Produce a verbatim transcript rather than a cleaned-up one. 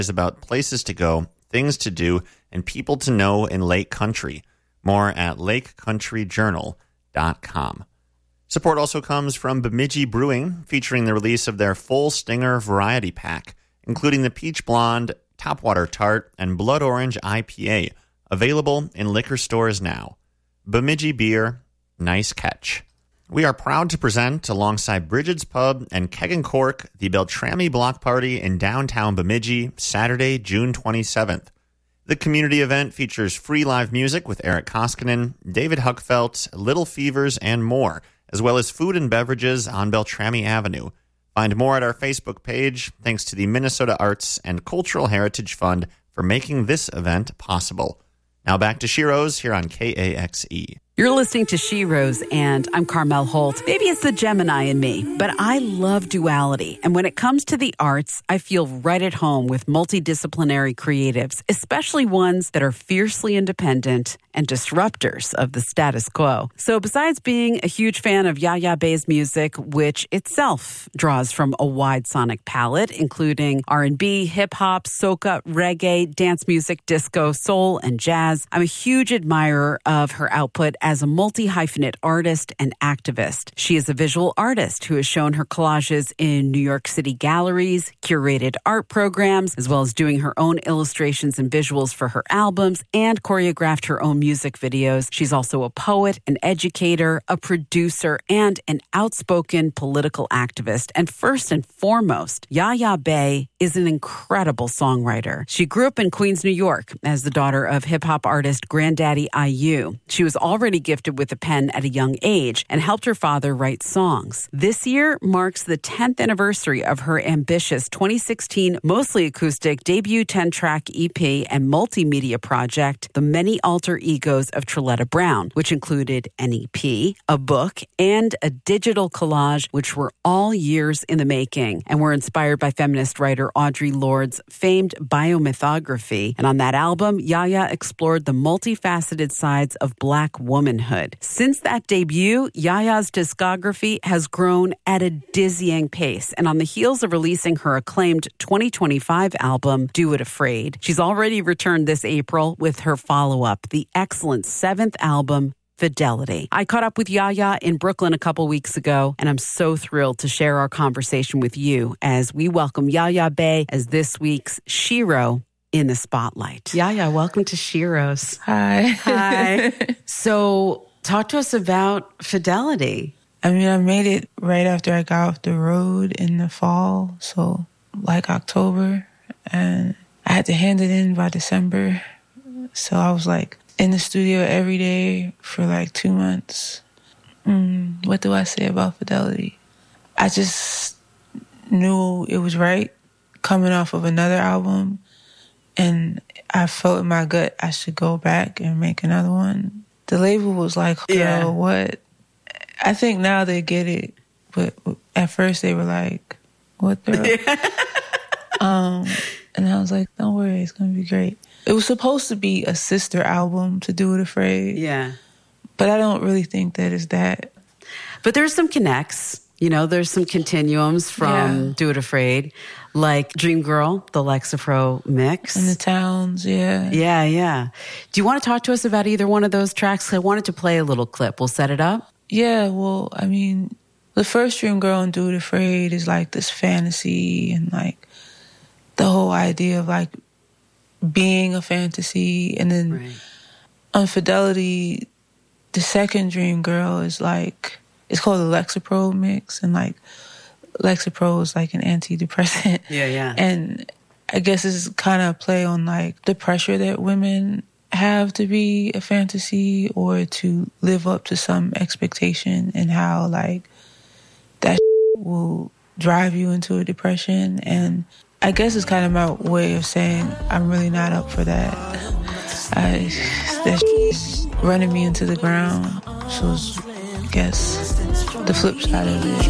is about places to go, things to do, and people to know in Lake Country. More at lake country journal dot com. Support also comes from Bemidji Brewing, featuring the release of their full Stinger variety pack, including the Peach Blonde, Topwater Tart, and Blood Orange I P A, available in liquor stores now. Bemidji Beer, nice catch. We are proud to present, alongside Bridget's Pub and Keg and Cork, the Beltrami Block Party in downtown Bemidji, Saturday, June twenty-seventh. The community event features free live music with Eric Koskinen, David Huckfelt, Little Fevers, and more, as well as food and beverages on Beltrami Avenue. Find more at our Facebook page. Thanks to the Minnesota Arts and Cultural Heritage Fund for making this event possible. Now back to Shiro's here on K A X E. You're listening to Shiro's, and I'm Carmel Holt. Maybe it's the Gemini in me, but I love duality. And when it comes to the arts, I feel right at home with multidisciplinary creatives, especially ones that are fiercely independent and disruptors of the status quo. So besides being a huge fan of Yaya Bey's music, which itself draws from a wide sonic palette, including R and B, hip-hop, soca, reggae, dance music, disco, soul, and jazz, I'm a huge admirer of her output as a multi-hyphenate artist and activist. She is a visual artist who has shown her collages in New York City galleries, curated art programs, as well as doing her own illustrations and visuals for her albums, and choreographed her own music videos. She's also a poet, an educator, a producer, and an outspoken political activist. And first and foremost, Yaya Bey is an incredible songwriter. She grew up in Queens, New York, as the daughter of hip-hop artist Granddaddy I U. She was already gifted with a pen at a young age and helped her father write songs. This year marks the tenth anniversary of her ambitious twenty sixteen mostly acoustic debut ten-track E P and multimedia project, The Many Alter Egos of Trilletta Brown, which included an E P, a book, and a digital collage, which were all years in the making and were inspired by feminist writer Audre Lorde's famed biomythography. And on that album, Yaya explored the multifaceted sides of Black womanhood. Since that debut, Yaya's discography has grown at a dizzying pace. And on the heels of releasing her acclaimed twenty twenty-five album, Do It Afraid, she's already returned this April with her follow-up, the excellent seventh album, Fidelity. I caught up with Yaya in Brooklyn a couple weeks ago, and I'm so thrilled to share our conversation with you as we welcome Yaya Bey as this week's Shiro in the spotlight. Yaya, welcome to Shiro's. Hi. Hi. So talk to us about Fidelity. I mean, I made it right after I got off the road in the fall, so like October, and I had to hand it in by December. So I was like in the studio every day for like two months. Mm, what do I say about Fidelity? I just knew it was right coming off of another album, and I felt in my gut I should go back and make another one. The label was like, girl, yeah. what? I think now they get it, but at first they were like, what the? um, and I was like, don't worry, it's going to be great. It was supposed to be a sister album to Do It Afraid. Yeah. But I don't really think that is that. But there's some connects. You know, there's some continuums from yeah. Do It Afraid, like Dream Girl, the Lexapro mix. And the Towns, yeah. Yeah, yeah. Do you want to talk to us about either one of those tracks? I wanted to play a little clip. We'll set it up. Yeah, well, I mean, the first Dream Girl and Do It Afraid is like this fantasy and like the whole idea of like being a fantasy. And then right. on Fidelity, the second Dream Girl is like, it's called the Lexapro mix. And like, Lexapro is like an antidepressant. Yeah, yeah. And I guess it's kind of a play on like the pressure that women have to be a fantasy or to live up to some expectation, and how like that will drive you into a depression. And I guess it's kind of my way of saying I'm really not up for that. I, that is running me into the ground. So it's, I guess, the flip side of it.